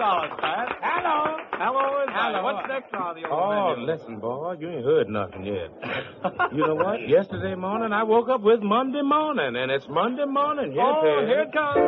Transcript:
$100, Pat. Hello. Hello, is Hello. What's next on the old Oh, menu? listen, boy, you ain't heard nothing yet. You know what? Yesterday morning, I woke up with Monday morning, and it's Monday morning. Oh, here it comes.